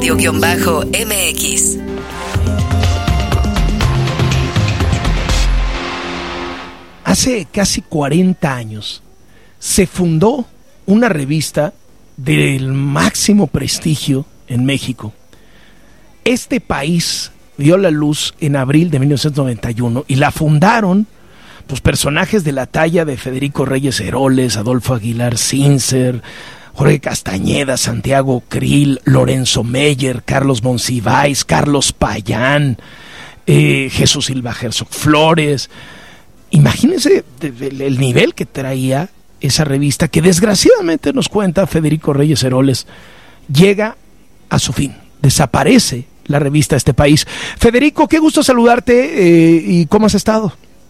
radio-mx. Hace casi 40 años se fundó una revista del máximo prestigio en México. Este país vio la luz en abril de 1991 y la fundaron pues personajes de la talla de Federico Reyes Heroles, Adolfo Aguilar Sincer, Jorge Castañeda, Santiago Krill, Lorenzo Meyer, Carlos Monsiváis, Carlos Payán, Jesús Silva Herzog Flores. Imagínense el nivel que traía esa revista, que desgraciadamente, nos cuenta Federico Reyes Heroles, llega a su fin, desaparece la revista de este país. Federico, qué gusto saludarte, y ¿cómo has estado?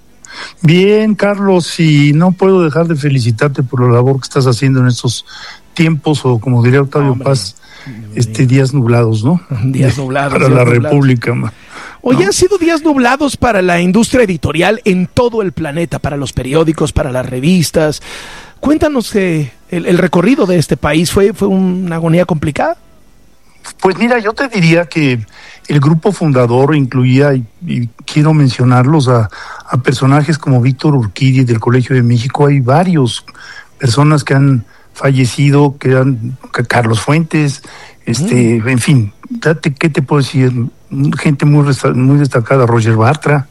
Bien, Carlos, y no puedo dejar de felicitarte por la labor que estás haciendo en estos tiempos, o como diría Octavio Paz, días nublados, ¿no? Días nublados. Para la República. Hoy han sido días nublados para la industria editorial en todo el planeta, para los periódicos, para las revistas. Cuéntanos el recorrido de este país. ¿Fue una agonía complicada? Pues mira, yo te diría que el grupo fundador incluía, y quiero mencionarlos, a personajes como Víctor Urquidi del Colegio de México. Hay varios personas que han fallecido, que eran Carlos Fuentes, en fin, ¿qué te puedo decir? Gente muy destacada, Roger Bartra.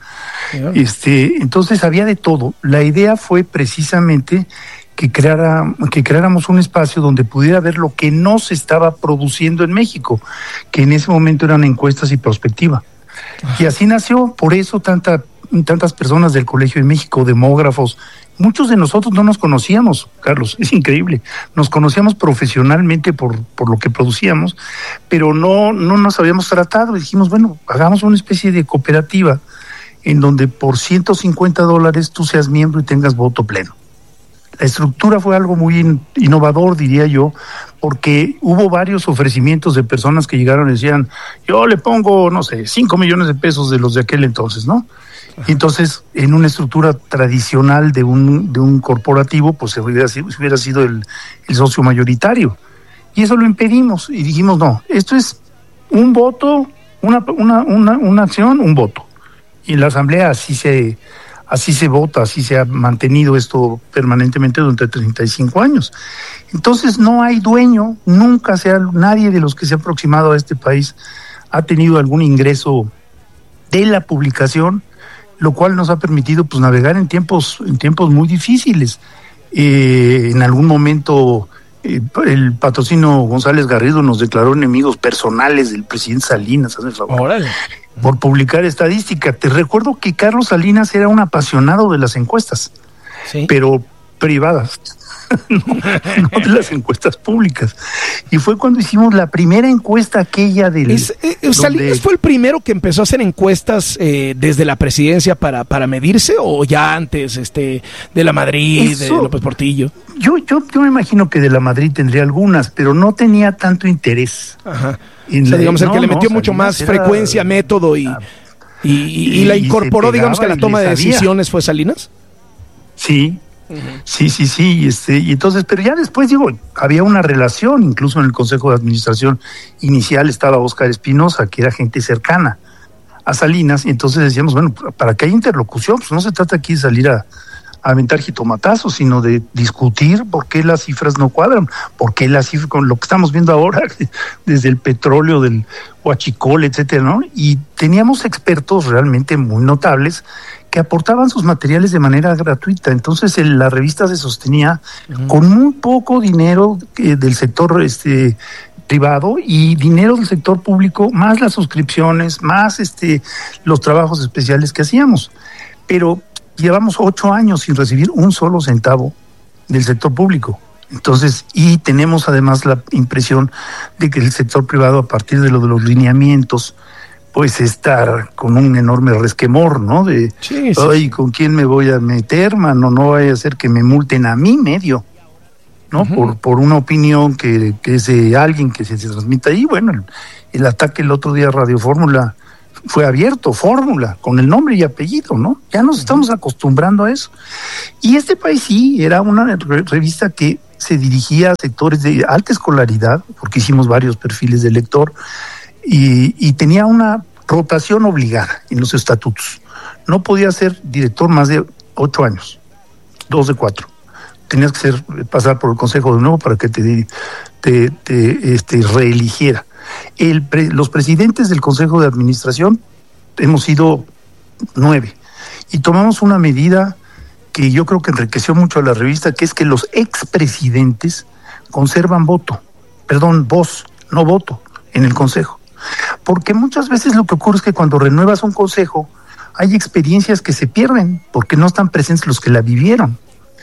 Entonces había de todo. La idea fue precisamente que creáramos un espacio donde pudiera ver lo que no se estaba produciendo en México, que en ese momento eran encuestas y prospectiva. Y así nació. Por eso tantas personas del Colegio de México, demógrafos. Muchos de nosotros no nos conocíamos, Carlos, es increíble. Nos conocíamos profesionalmente por lo que producíamos, pero no nos habíamos tratado. Y dijimos, bueno, hagamos una especie de cooperativa en donde por $150 tú seas miembro y tengas voto pleno. La estructura fue algo muy innovador, diría yo, porque hubo varios ofrecimientos de personas que llegaron y decían, yo le pongo, no sé, 5 millones de pesos de los de aquel entonces, ¿no? Y entonces, en una estructura tradicional de un corporativo, pues hubiera sido el socio mayoritario. Y eso lo impedimos y dijimos, no, esto es un voto, una acción, un voto. Y en la asamblea así se vota, así se ha mantenido esto permanentemente durante 35 años. Entonces no hay dueño, nadie de los que se ha aproximado a este país ha tenido algún ingreso de la publicación, lo cual nos ha permitido pues navegar en tiempos muy difíciles. En algún momento el patrocinio González Garrido nos declaró enemigos personales del presidente Salinas, hazme el favor. Órale. Por publicar estadística. Te recuerdo que Carlos Salinas era un apasionado de las encuestas, ¿sí? Pero privadas, no de las encuestas públicas. Y fue cuando hicimos la primera encuesta aquella del... ¿Salinas fue el primero que empezó a hacer encuestas desde la presidencia para medirse, o ya antes de la Madrid, de López Portillo? Yo me imagino que de la Madrid tendría algunas, pero no tenía tanto interés. Ajá. Digamos, el que le metió mucho más frecuencia, método y la incorporó, digamos, que la toma de decisiones fue Salinas. Sí. Uh-huh. Sí, y entonces, pero ya después, había una relación, incluso en el Consejo de Administración inicial estaba Óscar Espinosa, que era gente cercana a Salinas, y entonces decíamos, bueno, para que haya interlocución, pues no se trata aquí de salir a aventar jitomatazos, sino de discutir por qué las cifras no cuadran, por qué las cifras, con lo que estamos viendo ahora, desde el petróleo, del huachicol, etcétera, ¿no? Y teníamos expertos realmente muy notables que aportaban sus materiales de manera gratuita. Entonces la revista se sostenía con muy poco dinero del sector privado y dinero del sector público, más las suscripciones, más los trabajos especiales que hacíamos. Pero llevamos 8 años sin recibir un solo centavo del sector público. Entonces, y tenemos además la impresión de que el sector privado, a partir de los lineamientos, pues está con un enorme resquemor, ¿no? Ay, ¿con quién me voy a meter, mano? No vaya a ser que me multen a mí medio, ¿no? Uh-huh. Por una opinión que es de alguien que se transmite ahí. Bueno, el ataque el otro día a Radio Fórmula fue abierto, Fórmula, con el nombre y apellido, ¿no? Ya nos estamos acostumbrando a eso. Y este país sí, era una revista que se dirigía a sectores de alta escolaridad, porque hicimos varios perfiles de lector, y tenía una rotación obligada en los estatutos. No podía ser director más de 8 años, 2 de 4. Tenías que pasar por el consejo de nuevo para que te reeligiera. Los presidentes del consejo de administración hemos sido 9, y tomamos una medida que yo creo que enriqueció mucho a la revista, que es que los expresidentes conservan voz, no voto, en el consejo. Porque muchas veces lo que ocurre es que cuando renuevas un consejo, hay experiencias que se pierden, porque no están presentes los que la vivieron.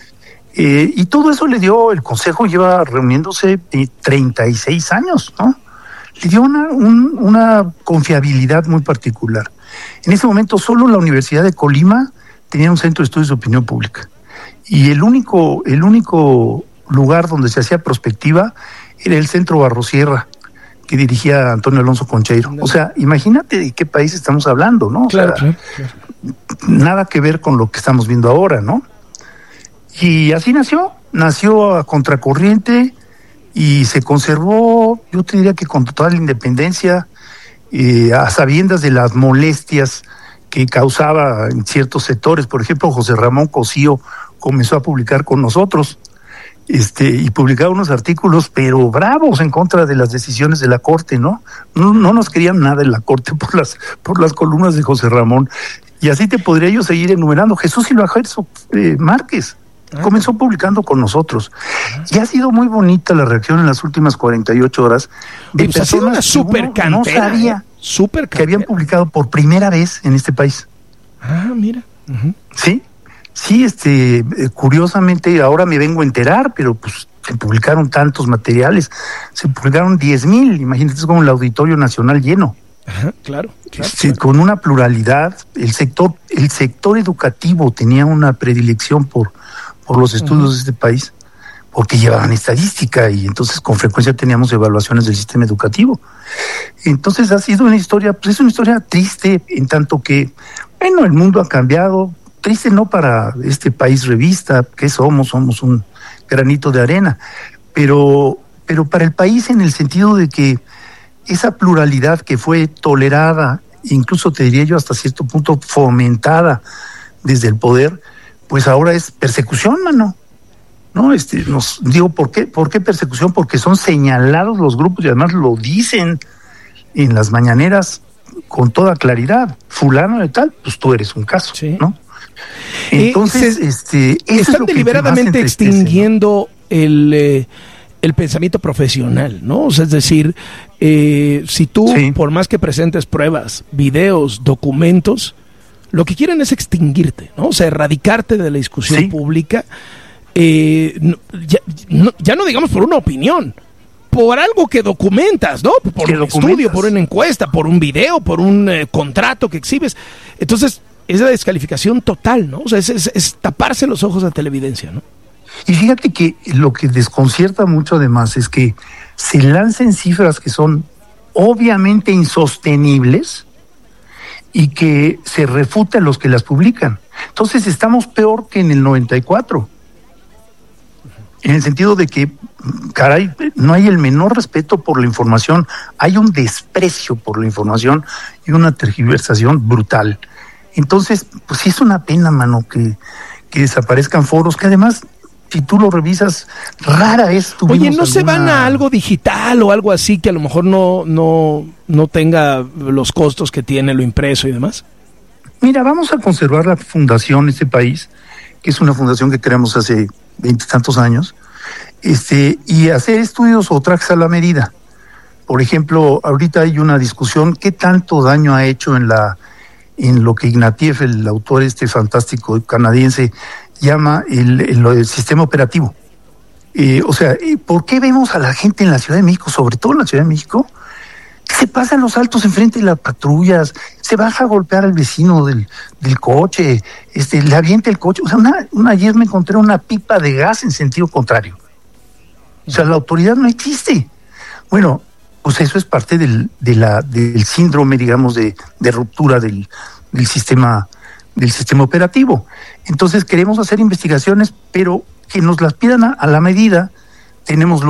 Y todo eso el consejo lleva reuniéndose 36 años, ¿no? Le dio una confiabilidad muy particular. En ese momento solo la Universidad de Colima tenía un centro de estudios de opinión pública. Y el único lugar donde se hacía prospectiva era el Centro Barrosierra, que dirigía Antonio Alonso Concheiro. O sea, imagínate de qué país estamos hablando, ¿no? Claro. Nada que ver con lo que estamos viendo ahora, ¿no? Y así nació a contracorriente y se conservó, yo te diría que con total independencia, a sabiendas de las molestias que causaba en ciertos sectores. Por ejemplo, José Ramón Cosío comenzó a publicar con nosotros, y publicaba unos artículos, pero bravos, en contra de las decisiones de la Corte, ¿no? No nos querían nada en la Corte por las columnas de José Ramón. Y así te podría yo seguir enumerando. Jesús Silva Gerso Márquez comenzó publicando con nosotros. Y ha sido muy bonita la reacción en las últimas 48 horas de pues personas que no sabía que habían publicado por primera vez en este país. Mira. Uh-huh. Sí, curiosamente ahora me vengo a enterar, pero pues se publicaron tantos materiales, se publicaron 10,000, imagínate, es como el Auditorio Nacional lleno. Ajá, claro. Con una pluralidad. El sector educativo tenía una predilección por los estudios de este país, porque llevaban estadística, y entonces con frecuencia teníamos evaluaciones del sistema educativo. Entonces ha sido una historia, pues es una historia triste, en tanto que, bueno, el mundo ha cambiado. Triste no para este país revista, que somos un granito de arena, pero para el país, en el sentido de que esa pluralidad que fue tolerada, incluso te diría yo hasta cierto punto fomentada desde el poder, pues ahora es persecución, mano. ¿No? ¿Por qué persecución? Porque son señalados los grupos, y además lo dicen en las mañaneras con toda claridad. Fulano de tal, pues tú eres un caso, sí, ¿no? Entonces, están deliberadamente extinguiendo, ¿no?, el pensamiento profesional, ¿no? O sea, es decir, si tú, por más que presentes pruebas, videos, documentos, lo que quieren es extinguirte, ¿no? O sea, erradicarte de la discusión pública, ya no digamos por una opinión, por algo que documentas, ¿no? Por un estudio, por una encuesta, por un video, por un contrato que exhibes. Entonces, es la descalificación total, ¿no? O sea, es taparse los ojos a televidencia, ¿no? Y fíjate que lo que desconcierta mucho además es que se lancen cifras que son obviamente insostenibles y que se refutan los que las publican. Entonces estamos peor que en el 94. En el sentido de que, caray, no hay el menor respeto por la información, hay un desprecio por la información y una tergiversación brutal. Entonces, pues sí es una pena, mano, que desaparezcan foros, que además, si tú lo revisas, rara vez tuvimos. Oye, ¿no se van a algo digital o algo así que a lo mejor no tenga los costos que tiene lo impreso y demás? Mira, vamos a conservar la fundación Este País, que es una fundación que creamos hace 20 tantos años, y hacer estudios o trajes a la medida. Por ejemplo, ahorita hay una discusión, ¿qué tanto daño ha hecho en lo que Ignatieff, el autor fantástico canadiense, llama el sistema operativo? O sea, ¿por qué vemos a la gente en la Ciudad de México, sobre todo en la Ciudad de México, que se pasan los altos enfrente de las patrullas, se baja a golpear al vecino del coche, le avienta el coche? O sea, ayer me encontré una pipa de gas en sentido contrario. O sea, la autoridad no existe. Bueno, pues eso es parte del síndrome, digamos, de ruptura del sistema operativo. Entonces queremos hacer investigaciones, pero que nos las pidan a la medida tenemos